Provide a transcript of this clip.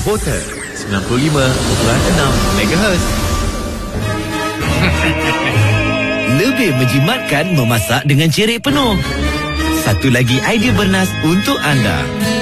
Porter 95.6 MHz. Lebih menjimatkan memasak dengan cerik penuh. Satu lagi idea bernas untuk anda.